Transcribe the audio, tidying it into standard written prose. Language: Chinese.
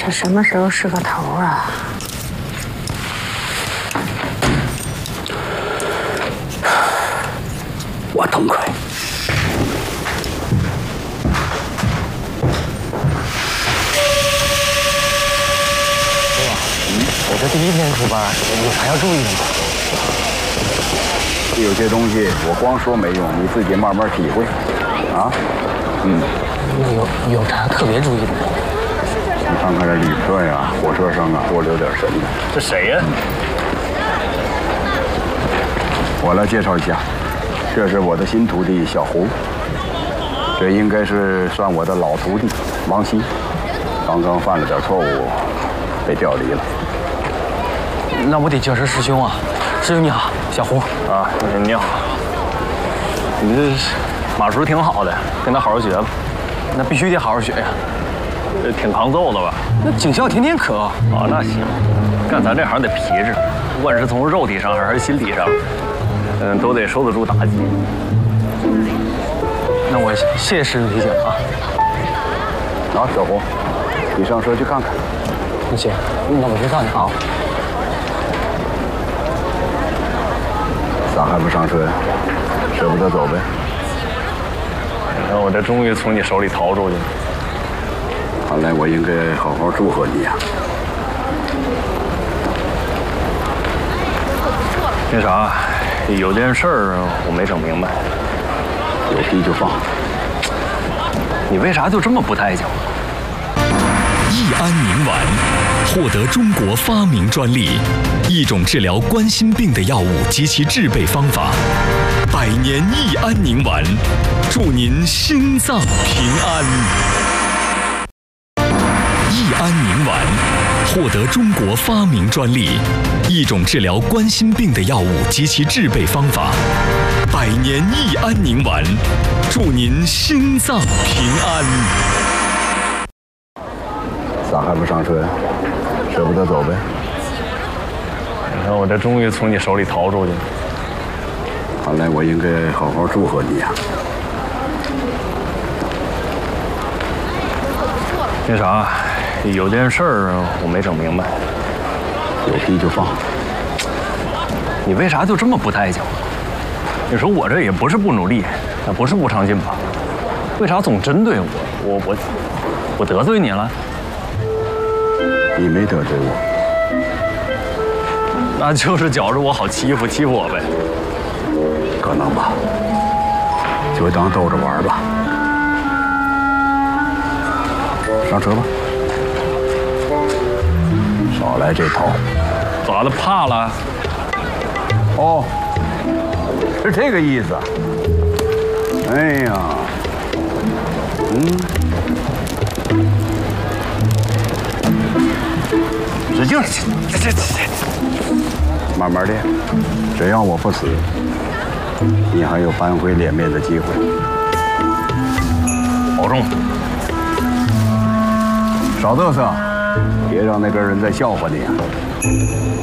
这什么时候是个头啊？ 我痛快。 我这第一天值班，有啥要注意的吗？ 有些东西我光说没用，你自己慢慢体会。啊， 有啥特别注意的吗？ 你看看这旅客呀，火车上啊，多留点神的。 这谁呀？ 我来介绍一下，这是我的新徒弟小胡，这应该是算我的老徒弟王希，刚刚犯了点错误，被调离了。 那我得叫声师兄啊！师兄你好，小胡啊，你好。你这马叔挺好的，跟他好好学吧。 那必须得好好学呀。 挺抗揍的吧？ 那警校天天可。 啊，那行。干咱这行得皮实，不管是从肉体上还是心理上，都得受得住打击。 那我谢谢师兄提醒啊。 啊，小胡，你上车去看看。 行，那我去看看啊。 咋还不上车呀？舍不得走呗？ 你看我这终于从你手里逃出去了。 看来我应该好好祝贺你呀。 那啥，有件事儿我没整明白。 有屁就放。 你为啥就这么不待见？ 益安宁丸获得中国发明专利，一种治疗冠心病的药物及其制备方法。百年益安宁丸，祝您心脏平安。益安宁丸获得中国发明专利，一种治疗冠心病的药物及其制备方法。百年益安宁丸，祝您心脏平安。 咋还不上车呀？舍不得走呗？ 你看我这终于从你手里逃出去了。 看来我应该好好祝贺你呀。 那啥，有件事儿我没整明白。 有屁就放。 你为啥就这么不待见我？你说我这也不是不努力，也不是不上进吧？为啥总针对我？我得罪你了？ 你没得罪我， 那就是觉着我好欺负我呗。 可能吧，就当逗着玩吧。上车吧，少来这套。 咋的？怕了？ 哦，是这个意思。哎呀，使劲，慢慢练，只要我不死，你还有扳回脸面的机会。 保重。 少嘚瑟，别让那边人再笑话你啊。